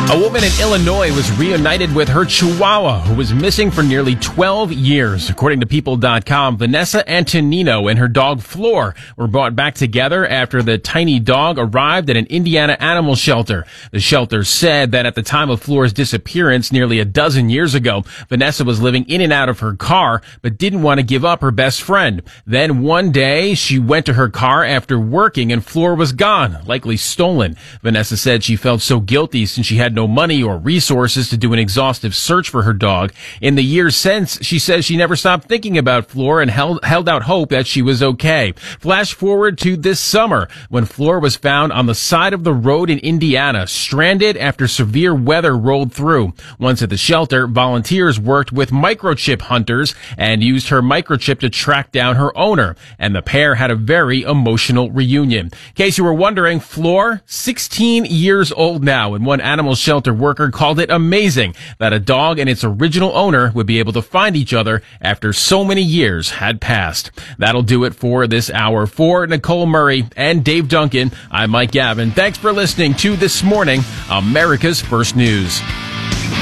A woman in Illinois was reunited with her Chihuahua, who was missing for nearly 12 years. According to People.com, Vanessa Antonino and her dog Floor were brought back together after the tiny dog arrived at an Indiana animal shelter. The shelter said that at the time of Floor's disappearance nearly a dozen years ago, Vanessa was living in and out of her car, but didn't want to give up her best friend. Then one day, she went to her car after working and Floor was gone, likely stolen. Vanessa said she felt so guilty since she had no money or resources to do an exhaustive search for her dog. In the years since, she says she never stopped thinking about Floor and held out hope that she was okay. Flash forward to this summer when Floor was found on the side of the road in Indiana, stranded after severe weather rolled through. Once at the shelter, volunteers worked with microchip hunters and used her microchip to track down her owner, and the pair had a very emotional reunion. In case you were wondering, Floor, 16 years old now, and one animal shelter worker called it amazing that a dog and its original owner would be able to find each other after so many years had passed. That'll do it for this hour. For Nicole Murray and Dave Duncan, I'm Mike Gavin. Thanks for listening to This Morning, America's First News.